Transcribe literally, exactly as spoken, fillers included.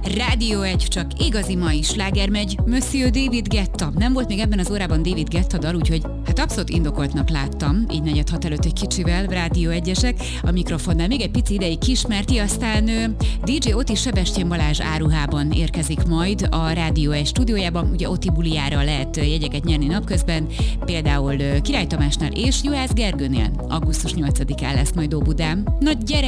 Rádió egy, csak igazi mai sláger megy. Monsieur David Guetta. Nem volt még ebben az órában David Guetta dal, úgyhogy hát abszolút indokoltnak láttam, így negyed hat előtt egy kicsivel, Rádió egyesek, a mikrofonnál még egy pici ideig kismerti, aztán dé dzsé Oti Sebestyén Balázs áruhában érkezik majd a Rádió egy stúdiójában. Ugye Oti bulijára lehet jegyeket nyerni napközben, például Király Tamásnál és Juhász Gergőnél. augusztus nyolcadikán lesz majd Óbudán. Na gyere,